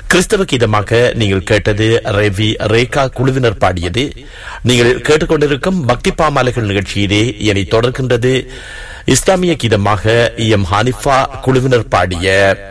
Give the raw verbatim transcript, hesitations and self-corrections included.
கிறிஸ்தவ கீதமாக நீங்கள் கேட்டது ரவி ரேகா குழுவினர் பாடியது. நீங்கள் கேட்டுக்கொண்டிருக்கும் பக்தி பாமாலைகள் நிகழ்ச்சியிலே இனி தொடர்கின்றது இஸ்லாமிய கீதமாக எம் ஹனிஃபா குழுவினர் பாடிய